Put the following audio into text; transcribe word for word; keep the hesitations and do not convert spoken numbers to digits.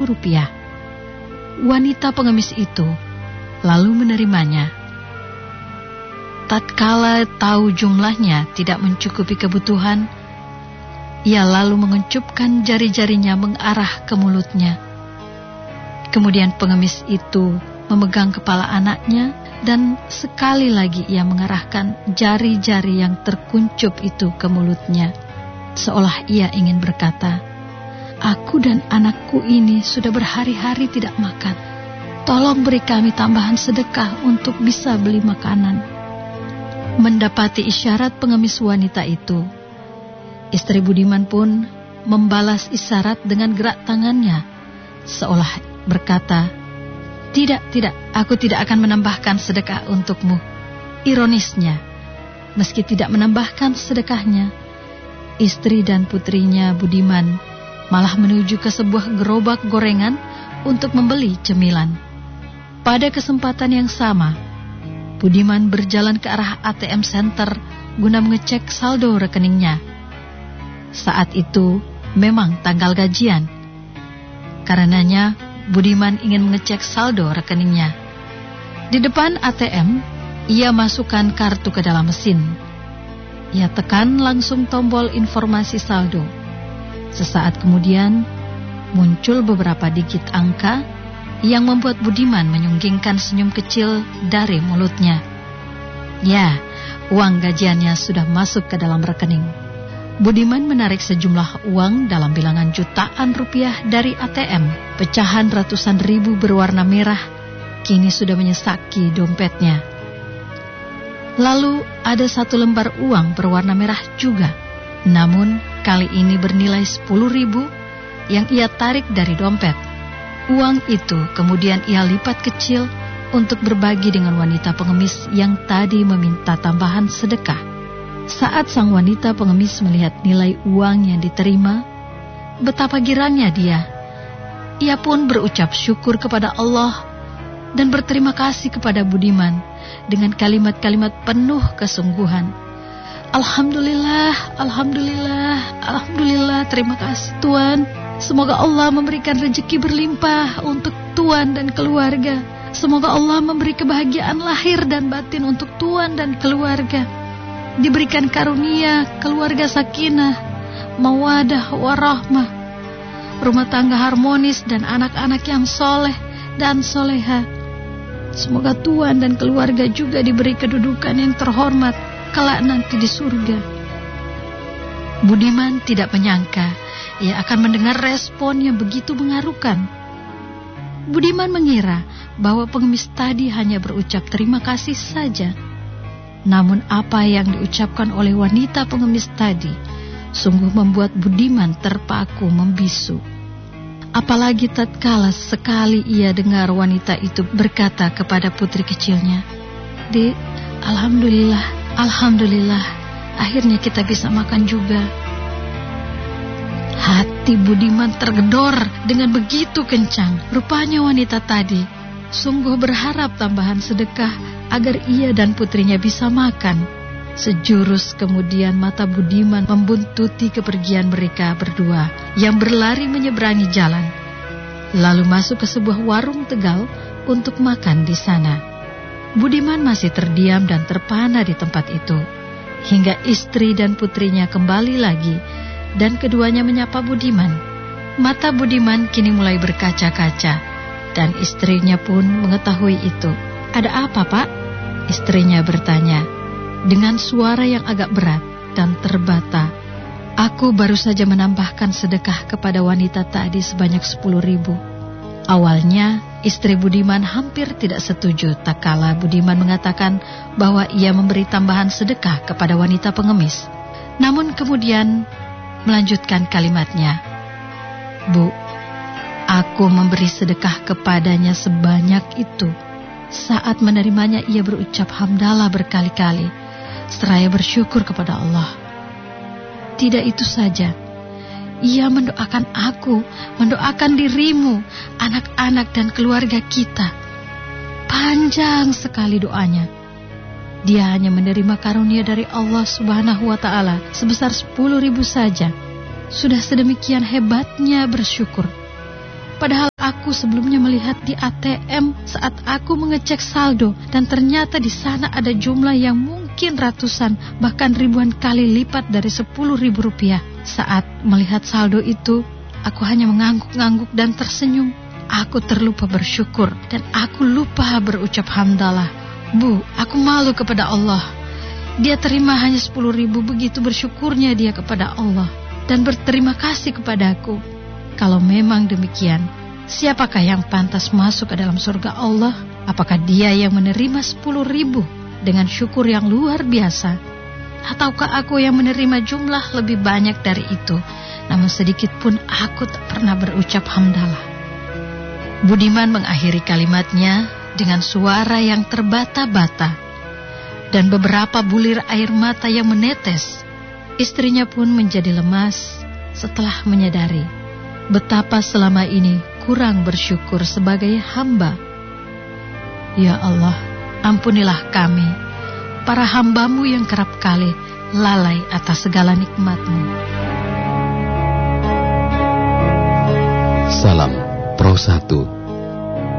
rupiah. Wanita pengemis itu lalu menerimanya. Tatkala tahu jumlahnya tidak mencukupi kebutuhan, ia lalu mengencupkan jari-jarinya mengarah ke mulutnya. Kemudian pengemis itu memegang kepala anaknya dan sekali lagi ia mengarahkan jari-jari yang terkuncup itu ke mulutnya, seolah ia ingin berkata, "Aku dan anakku ini sudah berhari-hari tidak makan. Tolong beri kami tambahan sedekah untuk bisa beli makanan." Mendapati isyarat pengemis wanita itu, istri Budiman pun membalas isyarat dengan gerak tangannya, seolah berkata, Tidak, tidak, aku tidak akan menambahkan sedekah untukmu. Ironisnya, meski tidak menambahkan sedekahnya, istri dan putrinya Budiman malah menuju ke sebuah gerobak gorengan untuk membeli cemilan. Pada kesempatan yang sama, Budiman berjalan ke arah A T M Center guna mengecek saldo rekeningnya. Saat itu memang tanggal gajian. Karenanya, Budiman ingin mengecek saldo rekeningnya. Di depan A T M, ia masukkan kartu ke dalam mesin. Ia tekan langsung tombol informasi saldo. Sesaat kemudian, muncul beberapa digit angka yang membuat Budiman menyunggingkan senyum kecil dari mulutnya. Ya, uang gajiannya sudah masuk ke dalam rekening. Budiman menarik sejumlah uang dalam bilangan jutaan rupiah dari A T M. Pecahan ratusan ribu berwarna merah kini sudah menyesaki dompetnya. Lalu ada satu lembar uang berwarna merah juga. Namun kali ini bernilai sepuluh ribu yang ia tarik dari dompet. Uang itu kemudian ia lipat kecil untuk berbagi dengan wanita pengemis yang tadi meminta tambahan sedekah. Saat sang wanita pengemis melihat nilai uang yang diterima, betapa girangnya dia. Ia pun berucap syukur kepada Allah dan berterima kasih kepada Budiman dengan kalimat-kalimat penuh kesungguhan. Alhamdulillah, Alhamdulillah, Alhamdulillah, terima kasih Tuhan. Semoga Allah memberikan rezeki berlimpah untuk Tuan dan keluarga. Semoga Allah memberi kebahagiaan lahir dan batin untuk Tuan dan keluarga. Diberikan karunia, keluarga sakinah, mawadah, warahmah, rumah tangga harmonis dan anak-anak yang soleh dan soleha. Semoga Tuan dan keluarga juga diberi kedudukan yang terhormat kelak nanti di surga. Budiman tidak menyangka ia akan mendengar respon yang begitu mengharukan. Budiman mengira bahwa pengemis tadi hanya berucap terima kasih saja. Namun apa yang diucapkan oleh wanita pengemis tadi sungguh membuat Budiman terpaku membisu. Apalagi tatkala sekali ia dengar wanita itu berkata kepada putri kecilnya, "Dek, Alhamdulillah, Alhamdulillah, akhirnya kita bisa makan juga." Hati Budiman tergedor dengan begitu kencang. Rupanya wanita tadi sungguh berharap tambahan sedekah agar ia dan putrinya bisa makan. Sejurus kemudian mata Budiman membuntuti kepergian mereka berdua yang berlari menyeberangi jalan, lalu masuk ke sebuah warung Tegal untuk makan di sana. Budiman masih terdiam dan terpana di tempat itu hingga istri dan putrinya kembali lagi dan keduanya menyapa Budiman. Mata Budiman kini mulai berkaca-kaca dan istrinya pun mengetahui itu. "Ada apa, Pak?" istrinya bertanya dengan suara yang agak berat dan terbata. "Aku baru saja menambahkan sedekah kepada wanita tadi sebanyak sepuluh ribu. Awalnya istri Budiman hampir tidak setuju tak kala Budiman mengatakan bahwa ia memberi tambahan sedekah kepada wanita pengemis. Namun kemudian melanjutkan kalimatnya, "Bu, aku memberi sedekah kepadanya sebanyak itu." Saat menerimanya ia berucap hamdalah berkali-kali seraya bersyukur kepada Allah. Tidak itu saja, ia mendoakan aku, mendoakan dirimu, anak-anak dan keluarga kita. Panjang sekali doanya. Dia hanya menerima karunia dari Allah Subhanahu wa Ta'ala sebesar sepuluh ribu saja. Sudah sedemikian hebatnya bersyukur. Padahal aku sebelumnya melihat di A T M saat aku mengecek saldo, dan ternyata di sana ada jumlah yang mungkin ratusan, bahkan ribuan kali lipat dari sepuluh ribu rupiah. Saat melihat saldo itu, aku hanya mengangguk-ngangguk dan tersenyum. Aku terlupa bersyukur dan aku lupa berucap hamdalah. Bu, aku malu kepada Allah. Dia terima hanya sepuluh ribu, begitu bersyukurnya dia kepada Allah dan berterima kasih kepadaku. Kalau memang demikian, siapakah yang pantas masuk ke dalam surga Allah? Apakah dia yang menerima sepuluh ribu dengan syukur yang luar biasa? Ataukah aku yang menerima jumlah lebih banyak dari itu, namun sedikit pun aku tak pernah berucap hamdalah? Budiman mengakhiri kalimatnya dengan suara yang terbata-bata dan beberapa bulir air mata yang menetes. Istrinya pun menjadi lemas setelah menyadari betapa selama ini kurang bersyukur sebagai hamba. Ya Allah, ampunilah kami, para hamba-Mu yang kerap kali lalai atas segala nikmat-Mu. Salam Pro satu